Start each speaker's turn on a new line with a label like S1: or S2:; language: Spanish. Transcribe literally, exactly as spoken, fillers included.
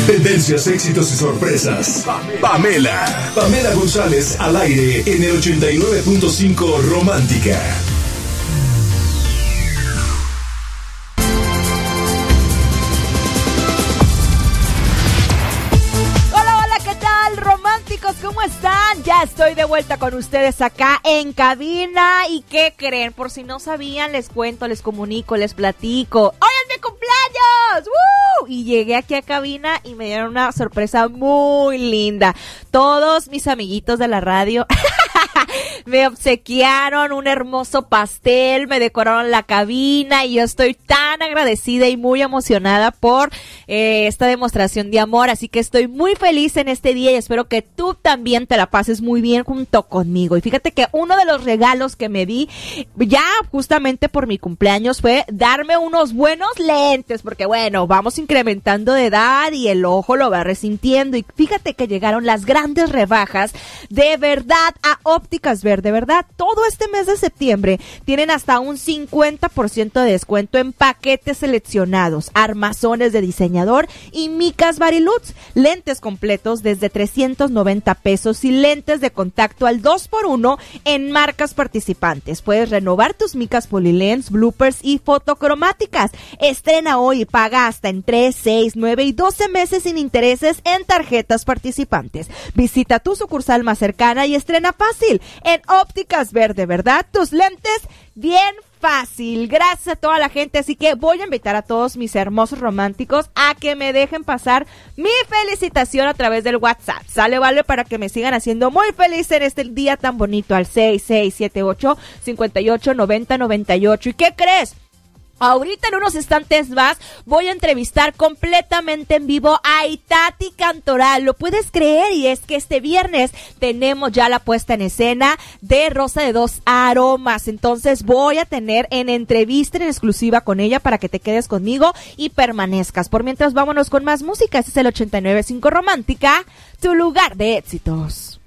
S1: Tendencias, éxitos y sorpresas. Pamela. Pamela González al aire en el ochenta y nueve punto cinco Romántica.
S2: ¿Cómo están? Ya estoy de vuelta con ustedes acá en cabina. ¿Y qué creen? Por si no sabían, les cuento, les comunico, les platico. ¡Hoy es mi cumpleaños! ¡Woo! Y llegué aquí a cabina y me dieron una sorpresa muy linda. Todos mis amiguitos de la radio me obsequiaron un hermoso pastel, me decoraron la cabina y yo estoy tan agradecida y muy emocionada por eh, esta demostración de amor. Así que estoy muy feliz en este día y espero que tú también te la pases muy bien junto conmigo. Y fíjate que uno de los regalos que me di ya justamente por mi cumpleaños fue darme unos buenos lentes, porque bueno, vamos incrementando de edad y el ojo lo va resintiendo. Y fíjate que llegaron las grandes rebajas de verdad a Ópticas Ver. De verdad, todo este mes de septiembre tienen hasta un cincuenta por ciento de descuento en paquetes seleccionados, armazones de diseñador y micas Varilux, lentes completos desde trescientos noventa pesos y lentes de contacto al dos por uno en marcas participantes. Puedes renovar tus micas Polylens, bloopers y fotocromáticas. Estrena hoy y paga hasta en tres, seis, nueve y doce meses sin intereses en tarjetas participantes. Visita tu sucursal más cercana y estrena fácil en Ópticas Ver. De verdad, tus lentes bien fácil. Gracias a toda la gente, así que voy a invitar a todos mis hermosos románticos a que me dejen pasar mi felicitación a través del WhatsApp. Sale, vale, para que me sigan haciendo muy feliz en este día tan bonito al seis seis siete ocho, cinco ocho, nueve cero nueve ocho. ¿Y qué crees? Ahorita en unos instantes más voy a entrevistar completamente en vivo a Itati Cantoral. ¿Lo puedes creer? Y es que este viernes tenemos ya la puesta en escena de Rosa de Dos Aromas. Entonces voy a tener en entrevista en exclusiva con ella para que te quedes conmigo y permanezcas. Por mientras, vámonos con más música. Este es el ochenta y nueve punto cinco Romántica, tu lugar de éxitos.